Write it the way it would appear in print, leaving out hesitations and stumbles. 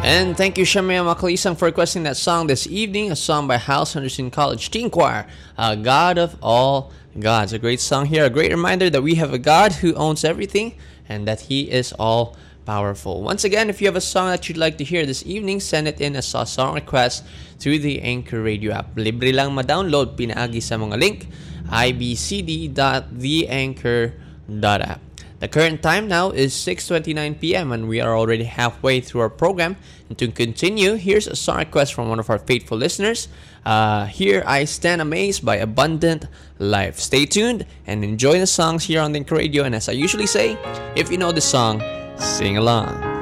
And thank you, Shamia Makalisang, for requesting that song this evening, a song by House Henderson College Teen Choir, God of All Gods. A great song here, a great reminder that we have a God who owns everything and that He is all powerful. Once again, if you have a song that you'd like to hear this evening, send it in as a song request through the Anchor Radio app. Libre lang ma-download, pinaagi sa mga link, ibcd.theanchor.app. The current time now is 6:29 p.m. and we are already halfway through our program. And to continue, here's a song request from one of our faithful listeners. Here I Stand Amazed by Abundant Life. Stay tuned and enjoy the songs here on the Anchor Radio. And as I usually say, if you know the song, sing along.